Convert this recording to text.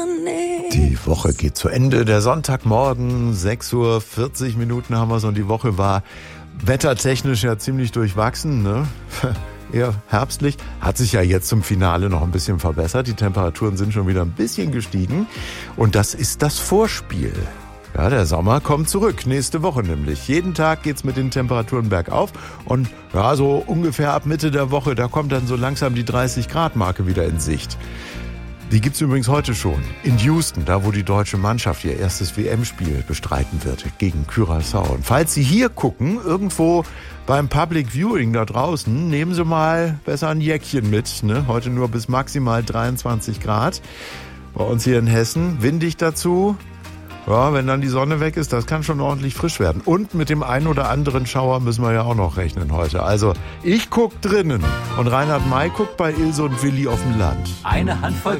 Die Woche geht zu Ende. Der Sonntagmorgen, 6:40 Uhr haben wir es und die Woche war wettertechnisch ja ziemlich durchwachsen, ne? Eher herbstlich. Hat sich ja jetzt zum Finale noch ein bisschen verbessert. Die Temperaturen sind schon wieder ein bisschen gestiegen. Und das ist das Vorspiel. Ja, der Sommer kommt zurück. Nächste Woche nämlich. Jeden Tag geht's mit den Temperaturen bergauf. Und ja, so ungefähr ab Mitte der Woche, da kommt dann so langsam die 30-Grad-Marke wieder in Sicht. Die gibt's übrigens heute schon. In Houston, da wo die deutsche Mannschaft ihr erstes WM-Spiel bestreiten wird, gegen Curaçao. Und falls Sie hier gucken, irgendwo beim Public Viewing da draußen, nehmen Sie mal besser ein Jäckchen mit. Ne? Heute nur bis maximal 23 Grad. Bei uns hier in Hessen, windig dazu. Ja, wenn dann die Sonne weg ist, das kann schon ordentlich frisch werden. Und mit dem einen oder anderen Schauer müssen wir ja auch noch rechnen heute. Also, ich guck drinnen und Reinhard May guckt bei Ilse und Willi auf dem Land. Eine Handvoll